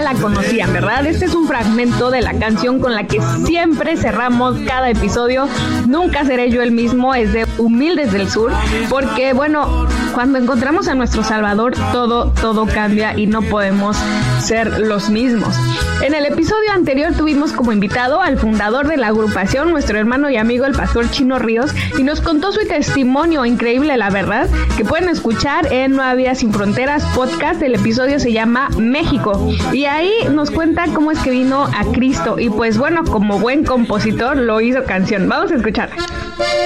ya la conocían, ¿verdad? Este es un fragmento de la canción con la que siempre cerramos cada episodio. Nunca seré yo el mismo, es de Humildes del Sur, porque bueno, cuando encontramos a nuestro Salvador, todo cambia y no podemos ser los mismos. En el episodio anterior tuvimos como invitado al fundador de la agrupación, nuestro hermano y amigo el pastor Chino Ríos, y nos contó su testimonio increíble, la verdad, que pueden escuchar en Nueva Vida Sin Fronteras podcast. El episodio se llama México y ahí nos cuenta cómo es que vino a Cristo y pues bueno, como buen compositor lo hizo canción. Vamos a escuchar.